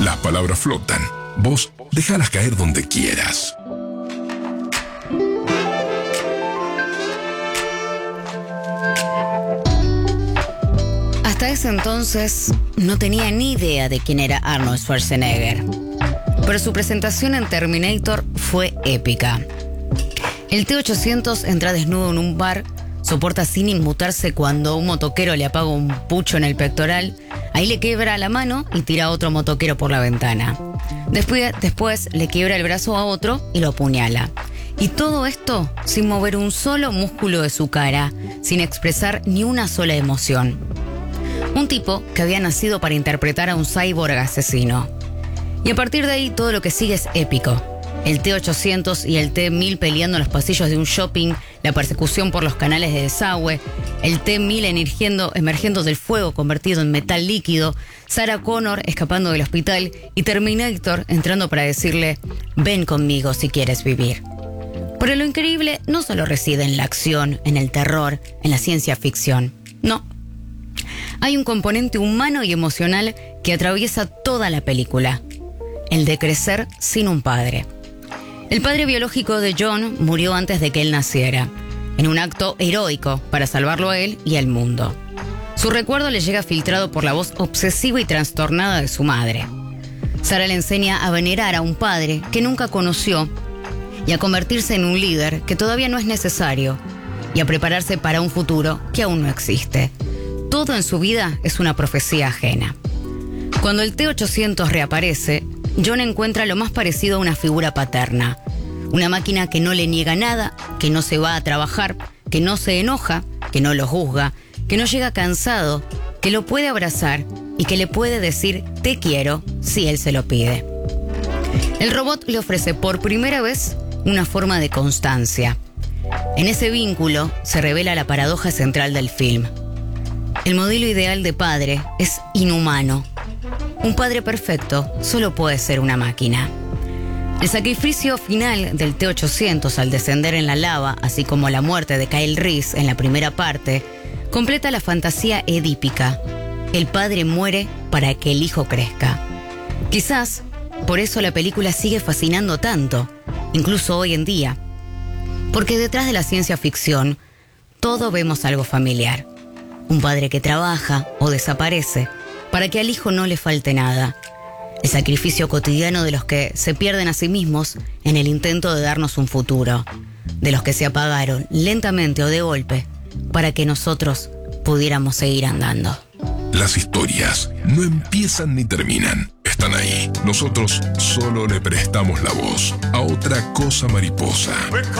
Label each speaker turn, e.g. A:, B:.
A: Las palabras flotan. Vos déjalas caer donde quieras.
B: Hasta ese entonces no tenía ni idea de quién era Arnold Schwarzenegger, pero su presentación en Terminator fue épica. El T-800 entra desnudo en un bar, soporta sin inmutarse cuando un motoquero le apaga un pucho en el pectoral, ahí le quiebra la mano y tira a otro motoquero por la ventana. Después le quiebra el brazo a otro y lo apuñala. Y todo esto sin mover un solo músculo de su cara, sin expresar ni una sola emoción. Un tipo que había nacido para interpretar a un cyborg asesino. Y a partir de ahí todo lo que sigue es épico. El T-800 y el T-1000 peleando en los pasillos de un shopping, la persecución por los canales de desagüe, el T-1000 emergiendo del fuego convertido en metal líquido, Sarah Connor escapando del hospital y Terminator entrando para decirle: ven conmigo si quieres vivir. Pero lo increíble no solo reside en la acción, en el terror, en la ciencia ficción. No. Hay un componente humano y emocional que atraviesa toda la película. El de crecer sin un padre. El padre biológico de John murió antes de que él naciera, en un acto heroico para salvarlo a él y al mundo. Su recuerdo le llega filtrado por la voz obsesiva y trastornada de su madre. Sarah le enseña a venerar a un padre que nunca conoció y a convertirse en un líder que todavía no es necesario y a prepararse para un futuro que aún no existe. Todo en su vida es una profecía ajena. Cuando el T-800 reaparece, John encuentra lo más parecido a una figura paterna. Una máquina que no le niega nada, que no se va a trabajar, que no se enoja, que no lo juzga, que no llega cansado, que lo puede abrazar y que le puede decir te quiero si él se lo pide. El robot le ofrece por primera vez una forma de constancia. En ese vínculo se revela la paradoja central del film. El modelo ideal de padre es inhumano. Un padre perfecto solo puede ser una máquina. El sacrificio final del T-800 al descender en la lava, así como la muerte de Kyle Reese en la primera parte, completa la fantasía edípica. El padre muere para que el hijo crezca. Quizás por eso la película sigue fascinando tanto, incluso hoy en día. Porque detrás de la ciencia ficción, todo vemos algo familiar. Un padre que trabaja o desaparece para que al hijo no le falte nada. El sacrificio cotidiano de los que se pierden a sí mismos en el intento de darnos un futuro. De los que se apagaron lentamente o de golpe para que nosotros pudiéramos seguir andando.
A: Las historias no empiezan ni terminan. Están ahí. Nosotros solo le prestamos la voz a otra cosa mariposa.